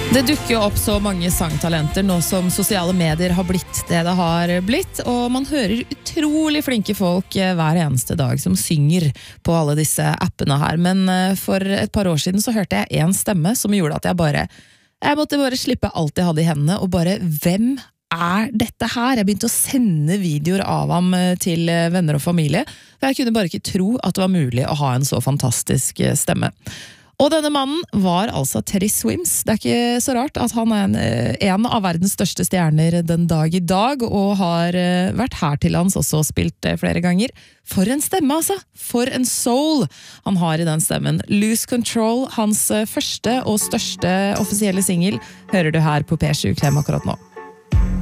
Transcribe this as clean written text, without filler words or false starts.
Det dukker jo opp så mange sangtalenter nå som sosiale medier har blitt det det har blitt, og man hører utrolig flinke folk hver eneste dag som synger på alle disse appene her. Men for et par år siden så hørte jeg en stemme som gjorde at jeg måtte bare slippe alt jeg hadde i hendene, og bare, hvem er dette her? Jeg begynte å sende videoer av ham til venner og familie, for jeg kunne bare ikke tro at det var mulig å ha en så fantastisk stemme. Og denne mannen var altså Teddy Swims. Det ikke så rart at han en av verdens største stjerner den dag i dag, og har vært her til lands også og spilt flere ganger. For en stemme altså! For en soul han har i den stemmen. Lose Control, hans første og største offisielle single, hører du her på P7 Klem akkurat nå.